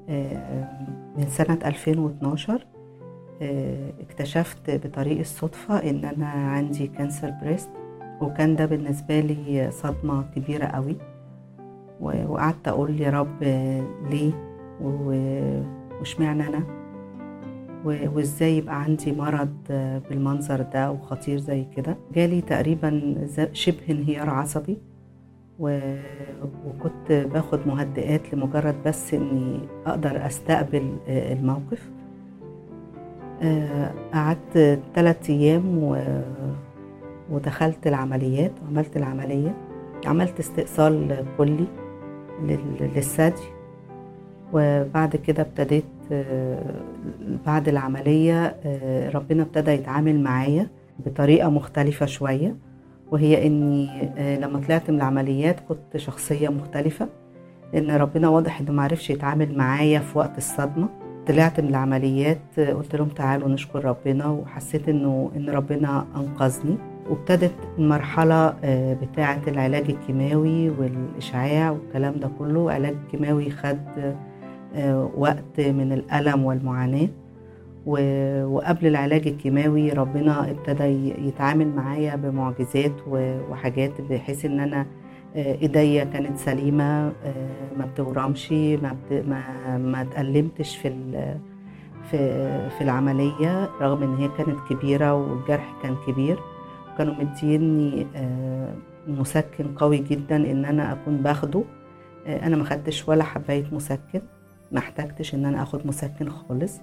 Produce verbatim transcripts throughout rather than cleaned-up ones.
آه، من سنة ألفين واثناشر آه، اكتشفت بطريق الصدفة ان انا عندي كانسر بريست، وكان ده بالنسبة لي صدمة كبيرة قوي. و- وقعدت اقول يا رب آه، ليه و- واشمعنى انا، و- وازاي يبقى عندي مرض آه، بالمنظر ده وخطير زي كده. جالي تقريبا ز- شبه انهيار عصبي، و- وكنت باخد مهدئات لمجرد بس اني اقدر استقبل آه، الموقف. آه، قعدت ثلاث ايام و- ودخلت العمليات وعملت العملية. عملت استئصال كلي لل- للثدي، وبعد كده ابتديت آه، بعد العملية آه، ربنا ابتدى يتعامل معايا بطريقة مختلفة شوية، وهي اني آه، لما طلعت من العمليات كنت شخصية مختلفة، لان ربنا واضح انه معرفش يتعامل معايا في وقت الصدمة. طلعت من العمليات آه، قلت لهم تعالوا نشكر ربنا، وحسيت انه ان ربنا انقذني. وابتدت المرحلة آه، بتاعة العلاج الكيماوي والإشعاع والكلام ده كله. علاج كيماوي خد آه، وقت من الألم والمعاناة، و- وقبل العلاج الكيماوي ربنا ابتدى ي- يتعامل معايا بمعجزات و- وحاجات، بحيث ان انا آه، ايديا كانت سليمة، آه، ما بتورمش، ما بت- ما ما اتألمتش في ال- في في العملية، رغم ان هي كانت كبيرة والجرح كان كبير. كانوا مديني آه، مسكن قوي جدا ان انا اكون باخده. آه، انا ما خدتش ولا حباية مسكن، ما احتاجتش ان انا اخد مسكن خالص.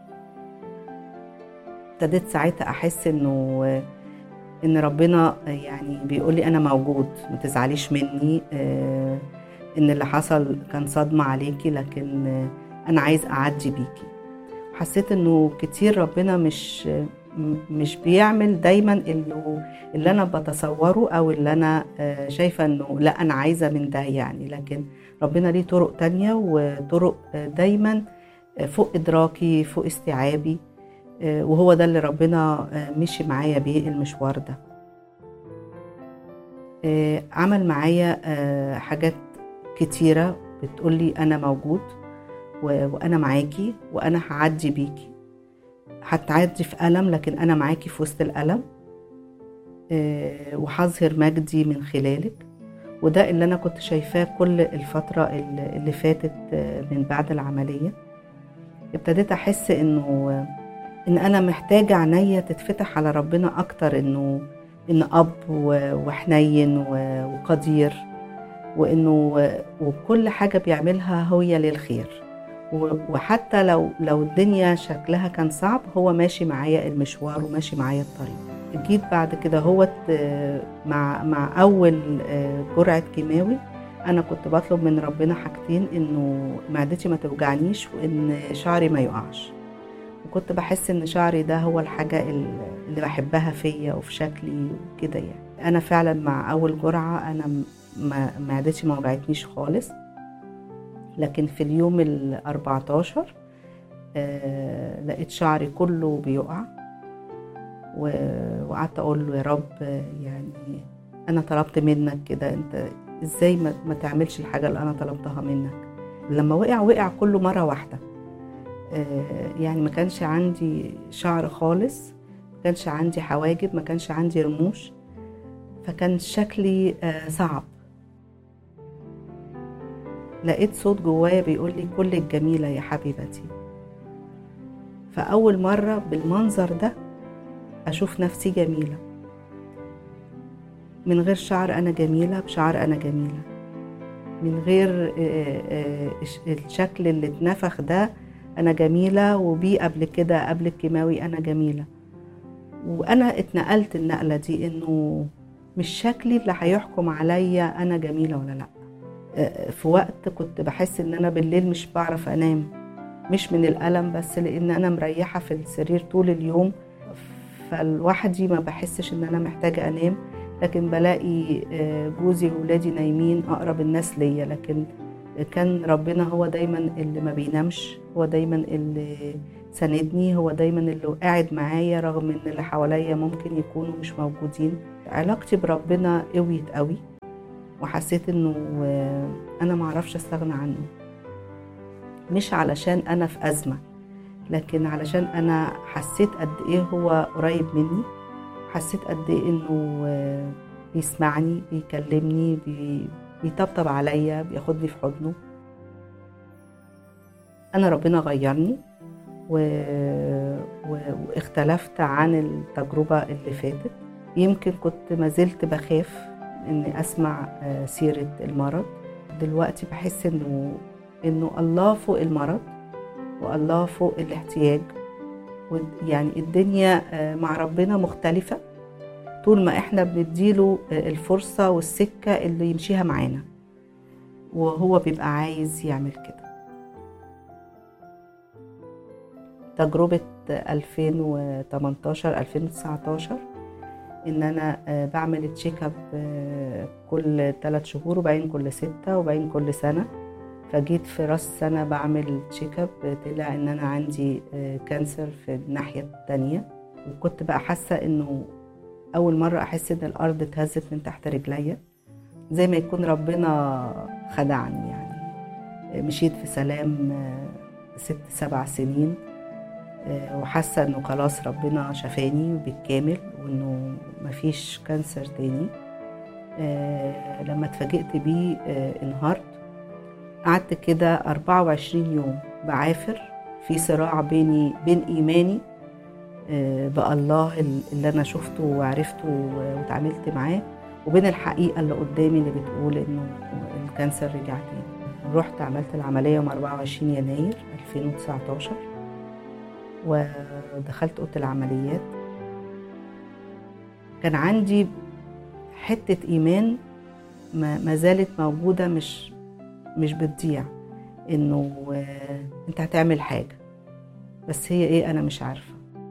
ابتديت ساعتها احس انه ان ربنا يعني بيقول لي انا موجود، ما تزعليش مني، آه، ان اللي حصل كان صدمة عليكي، لكن آه، انا عايز اعدي بيكي. حسيت انه كتير ربنا مش مش بيعمل دايما اللي, اللي انا بتصوره، او اللي انا آه، شايفة انه لا انا عايزة من ده يعني. لكن ربنا ليه طرق تانية، وطرق آه، دايما فوق ادراكي، فوق استيعابي. آه، وهو ده اللي ربنا آه، مشي معايا بيه المشوار ده. آه، عمل معايا آه، حاجات كتيرة بتقولي أنا موجود، و- وأنا معاكي، وأنا هعدي بيكي. هتعدي في ألم، لكن أنا معاكي في وسط الألم، آه، وهظهر مجدي من خلالك. وده اللي أنا كنت شايفاه كل الفترة اللي اللي فاتت آه، من بعد العملية. ابتديت أحس إنه ان انا محتاجة عينيا تتفتح على ربنا اكتر، انه ان اب و- وحنين و- وقدير، وانه وكل حاجة بيعملها هي للخير. و- وحتى لو لو الدنيا شكلها كان صعب، هو ماشي معايا المشوار وماشي معايا الطريق. جيت بعد كده هو مع مع اول آه، جرعة كيماوي، انا كنت بطلب من ربنا حاجتين: انه معدتي ما توجعنيش، وان شعري ما يقعش. وكنت بحس ان شعري ده هو الحاجة اللي بحبها فيا وفي شكلي وكده يعني. انا فعلا مع اول جرعة انا م- ما معدتي ما وجعتنيش خالص. لكن في اليوم الاربعتاشر آه لقيت شعري كله بيقع، و- وقعدت اقول له يا رب، آه، يعني انا طلبت منك كده، انت ازاي ما, ما تعملش الحاجة اللي انا طلبتها منك؟ لما وقع وقع كله مرة واحدة. آه، يعني ما كانش عندي شعر خالص، ما كانش عندي حواجب، ما كانش عندي رموش، فكان شكلي آه، صعب. لقيت صوت جوايا بيقول لي كلك جميلة يا حبيبتي. فأول مرة بالمنظر ده أشوف نفسي جميلة، من غير شعر أنا جميلة، بشعر أنا جميلة، من غير آه، آه، الشكل اللي اتنفخ ده أنا جميلة، وبيه قبل كده قبل الكيماوي أنا جميلة. وانا اتنقلت النقلة دي، انه مش شكلي اللي هيحكم عليا انا جميلة ولا لا. آه، في وقت كنت بحس ان انا بالليل مش بعرف انام، مش من الألم بس، لان انا مريحة في السرير طول اليوم، فالوحدي ما بحسش ان انا محتاجة انام. لكن بلاقي آه، جوزي وولادي نايمين، اقرب الناس ليا، لكن كان ربنا هو دايما اللي ما بينامش، هو دايما اللي ساندني، هو دايما اللي قاعد معايا رغم ان اللي حواليا ممكن يكونوا مش موجودين. علاقتي بربنا قويت قوي، وحسيت انه آه، انا معرفش استغنى عنه. مش علشان أنا في أزمة، لكن علشان أنا حسيت قد إيه هو قريب مني، حسيت قد إيه إنه بيسمعني، بيكلمني، بيطبطب عليا، بياخدني في حضنه. أنا ربنا غيرني و... و... واختلفت عن التجربة اللي فاتت. يمكن كنت ما زلت بخاف إني أسمع سيرة المرض. دلوقتي بحس إنه إنه الله فوق المرض، والله فوق الاحتياج. يعني الدنيا مع ربنا مختلفة طول ما إحنا بنديله الفرصة والسكة اللي يمشيها معانا، وهو بيبقى عايز يعمل كده. تجربة ألفين وتمنتاشر ألفين وتسعتاشر إن أنا بعمل تشيك اب كل ثلاث شهور، وبعدين كل ستة، وبعدين كل سنة. فجيت في راس سنة بعمل تشيك اب، طلع إن أنا عندي كانسر في الناحية التانية. وكنت بقى حاسة إنه أول مرة أحس إن الأرض اتهزت من تحت رجليا، زي ما يكون ربنا خدعني. يعني مشيت في سلام ست سبع سنين، وحاسة إنه خلاص ربنا شفاني بالكامل، وإنه مفيش كانسر تاني. لما اتفاجئت بيه انهارت. قعدت كده أربعة وعشرين يوم بعافر في صراع بيني بين إيماني بقى الله اللي أنا شفته وعرفته وتعاملت معاه، وبين الحقيقة اللي قدامي اللي بتقول إنه الكانسر رجع تاني. رحت عملت العملية يوم أربعة وعشرين يناير ألفين وتسعتاشر، ودخلت أوضة العمليات. كان عندي حتة إيمان ما زالت موجودة، مش مش بتضيع، إنه أنت هتعمل حاجة، بس هي إيه أنا مش عارفة.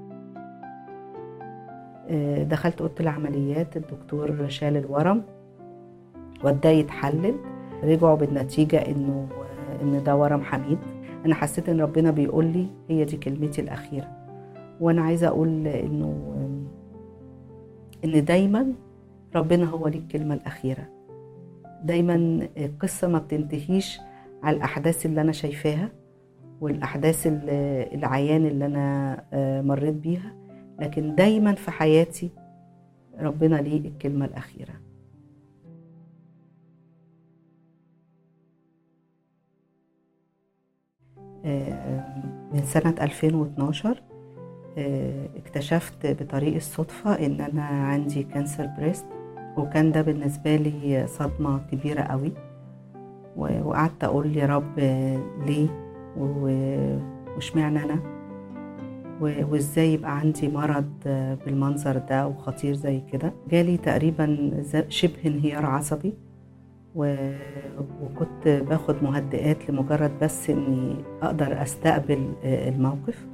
دخلت أوضة العمليات، الدكتور شال الورم وده يتحلل، رجعوا بالنتيجة إنه إن ده ورم حميد. أنا حسيت إن ربنا بيقول لي هي دي كلمتي الأخيرة. وأنا عايزة أقول إنه إن دايما ربنا هو ليه الكلمة الأخيرة. دايما القصة ما بتنتهيش على الأحداث اللي أنا شايفاها والأحداث العيان اللي أنا مريت بيها، لكن دايما في حياتي ربنا ليه الكلمة الأخيرة. من سنة ألفين واثناشر اكتشفت بطريق الصدفة إن أنا عندي كانسر بريست، وكان ده بالنسبة لي صدمة كبيرة قوي. وقعدت أقول يا رب ليه واشمعنى أنا، وإزاي يبقى عندي مرض بالمنظر ده وخطير زي كده. جالي تقريبا شبه انهيار عصبي، وكنت باخد مهدئات لمجرد بس إني أقدر أستقبل الموقف.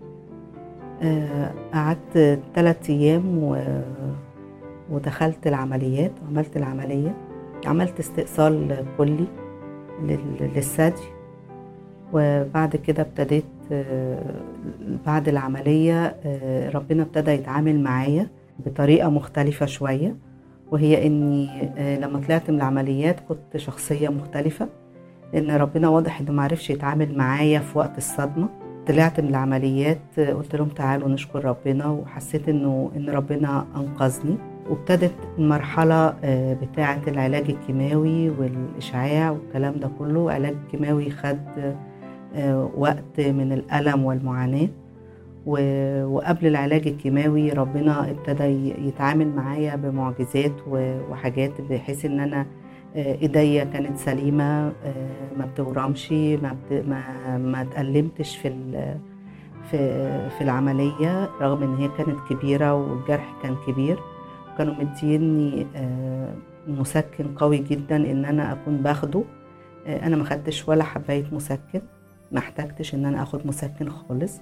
قعدت ثلاثة أيام ودخلت العمليات وعملت العملية. عملت استئصال كلي للثدي، وبعد كده ابتديت بعد العملية ربنا ابتدى يتعامل معايا بطريقة مختلفة شوية، وهي اني لما طلعت من العمليات كنت شخصية مختلفة، لان ربنا واضح انه معرفش يتعامل معايا في وقت الصدمة. طلعت من العمليات قلت لهم تعالوا نشكر ربنا، وحسيت انه ان ربنا انقذني. وابتدت المرحلة بتاعة العلاج الكيماوي والإشعاع والكلام ده كله. علاج كيماوي خد وقت من الألم والمعاناة، وقبل العلاج الكيماوي ربنا ابتدى يتعامل معايا بمعجزات وحاجات، بحيث ان انا ايديا كانت سليمة، ما بتورمش، ما بت... ما ما اتألمتش في في في العملية، رغم ان هي كانت كبيرة والجرح كان كبير. كانوا مديني مسكن قوي جدا ان انا اكون باخده. انا ما خدتش ولا حباية مسكن، ما احتاجتش ان انا اخد مسكن خالص.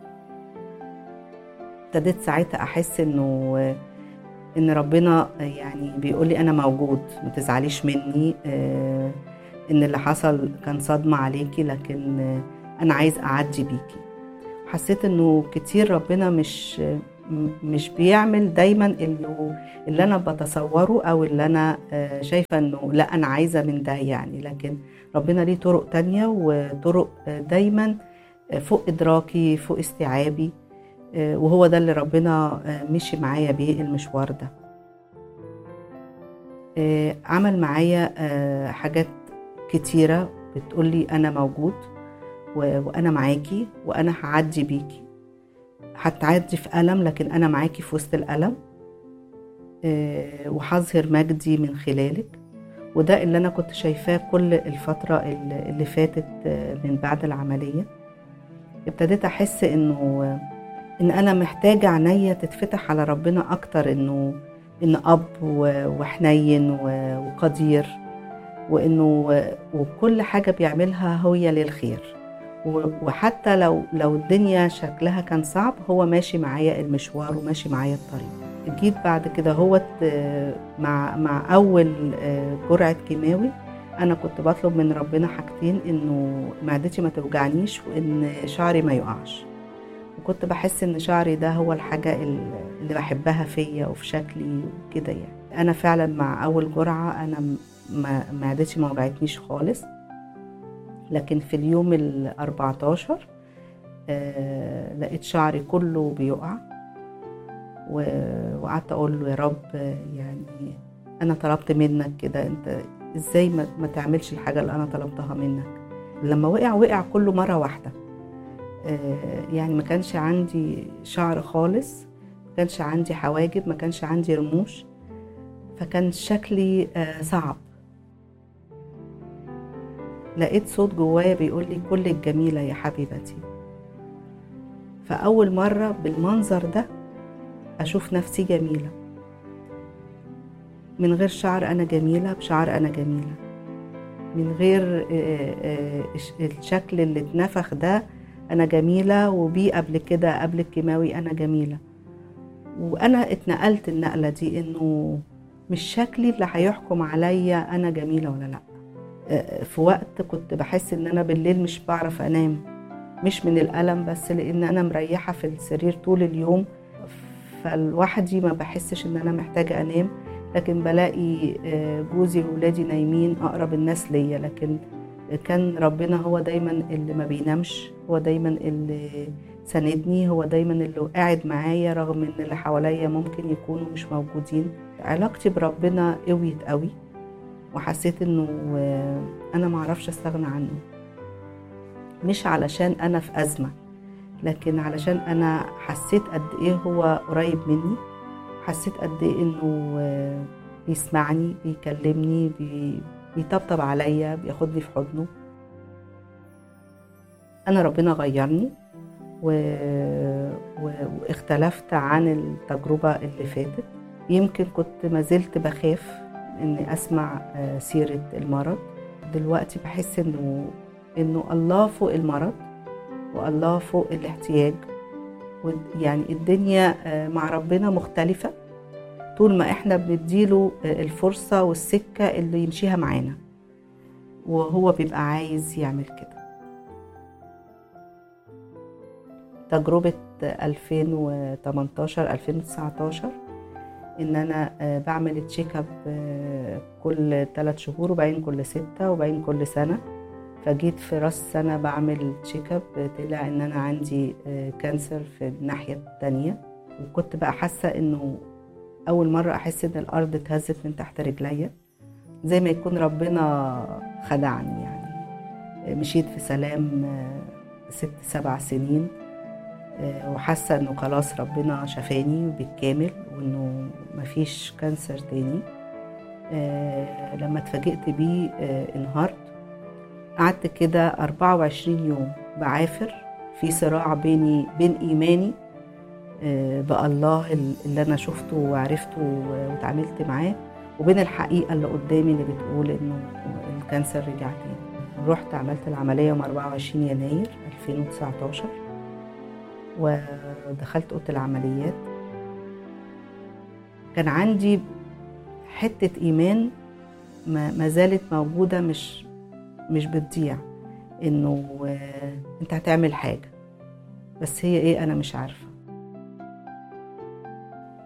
ابتديت ساعتها احس انه ان ربنا يعني بيقول لي انا موجود، ما تزعليش مني، ان اللي حصل كان صدمة عليكي، لكن انا عايز اعدي بيكي. حسيت انه كتير ربنا مش مش بيعمل دايما اللي, اللي انا بتصوره او اللي انا شايفة انه لا انا عايزة من ده يعني. لكن ربنا ليه طرق تانية وطرق دايما فوق ادراكي فوق استيعابي، وهو ده اللي ربنا مشي معايا بيه المشوار ده. عمل معايا حاجات كتيرة بتقولي أنا موجود وأنا معاكي وأنا هعدي بيكي، هتعدي في ألم لكن أنا معاكي في وسط الألم، وهظهر مجدي من خلالك. وده اللي أنا كنت شايفاه كل الفترة اللي فاتت من بعد العملية. ابتديت أحس إنه إن أنا محتاجة عناية تتفتح على ربنا أكتر، إنه إن أب وحنين وقدير، وإنه وكل حاجة بيعملها هي للخير. وحتى لو لو الدنيا شكلها كان صعب هو ماشي معايا المشوار وماشي معايا الطريق. جيت بعد كده هو مع مع أول جرعة كيماوي أنا كنت بطلب من ربنا حاجتين، إنه معدتي ما توجعنيش وإن شعري ما يقعش. وكنت بحس إن شعري ده هو الحاجة اللي بحبها فيا وفي شكلي وكده يعني. أنا فعلا مع أول جرعة أنا معدتي ما وجعتنيش خالص، لكن في اليوم الأربعتاشر آه لقيت شعري كله بيقع، وقعدت أقول له يا رب يعني أنا طلبت منك كده، أنت إزاي ما تعملش الحاجة اللي أنا طلبتها منك؟ لما وقع وقع كله مرة واحدة. آه يعني ما كانش عندي شعر خالص، ما كانش عندي حواجب، ما كانش عندي رموش، فكان شكلي آه صعب. لقيت صوت جوايا بيقول لي كلك جميلة يا حبيبتي. فأول مرة بالمنظر ده أشوف نفسي جميلة، من غير شعر أنا جميلة، بشعر أنا جميلة، من غير الشكل اللي اتنفخ ده أنا جميلة، وبيه قبل كده قبل الكيماوي أنا جميلة. وأنا اتنقلت النقلة دي إنه مش شكلي اللي هيحكم عليا أنا جميلة ولا لأ. في وقت كنت بحس ان انا بالليل مش بعرف انام، مش من الألم بس لان انا مريحة في السرير طول اليوم، فالوحدي ما بحسش ان انا محتاجة انام، لكن بلاقي جوزي وولادي نايمين اقرب الناس ليا. لكن كان ربنا هو دايما اللي ما بينامش، هو دايما اللي ساندني، هو دايما اللي قاعد معايا رغم ان اللي حواليا ممكن يكونوا مش موجودين. علاقتي بربنا قويت قوي، وحسيت انه انا معرفش استغنى عنه، مش علشان انا في ازمة، لكن علشان انا حسيت قد ايه هو قريب مني، حسيت قد ايه انه بيسمعني، بيكلمني، بيطبطب عليا، بياخدني في حضنه. انا ربنا غيرني و... و... واختلفت عن التجربة اللي فاتت. يمكن كنت ما زلت بخاف اني اسمع سيرة المرض. دلوقتي بحس انه انه الله فوق المرض، والله فوق الاحتياج، يعني الدنيا مع ربنا مختلفة طول ما احنا بنديله الفرصة والسكة اللي يمشيها معانا، وهو بيبقى عايز يعمل كده. تجربة ألفين وتمنتاشر ألفين وتسعتاشر ان انا بعمل تشيك اب كل ثلاث شهور، وبعدين كل ستة، وبعدين كل سنة. فجيت في راس سنة بعمل تشيك اب، طلع ان انا عندي كانسر في الناحية التانية. وكنت بقى حاسة انه اول مرة احس ان الارض اتهزت من تحت رجليا، زي ما يكون ربنا خدعني. يعني مشيت في سلام ست سبع سنين، وحاسة انه خلاص ربنا شفاني بالكامل وانه مفيش كانسر تاني. لما اتفاجئت بيه انهارت. قعدت كده أربعة وعشرين يوم بعافر في صراع بيني بين ايماني بالله اللي انا شفته وعرفته وتعاملت معاه، وبين الحقيقة اللي قدامي اللي بتقول انه الكانسر رجع تاني. رحت عملت العملية يوم أربعة وعشرين يناير ألفين وتسعتاشر، ودخلت اوضه العمليات. كان عندي حته ايمان ما زالت موجوده، مش مش بتضيع، انه انت هتعمل حاجه، بس هي ايه انا مش عارفه.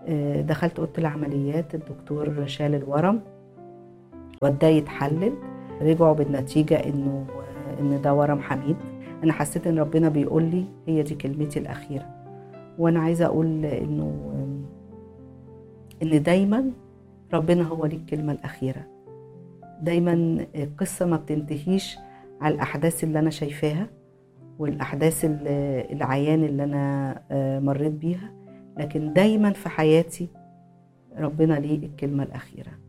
آه، دخلت اوضه العمليات، الدكتور شال الورم وداه يتحلل، رجعوا بالنتيجه انه ان ده ورم حميد. انا حسيت ان ربنا بيقول لي هي دي كلمتي الاخيره. وانا عايزه اقول انه ان دايما ربنا هو ليه الكلمه الاخيره. دايما القصه ما بتنتهيش على الاحداث اللي انا شايفاها والاحداث العيان اللي انا مريت بيها، لكن دايما في حياتي ربنا ليه الكلمه الاخيره.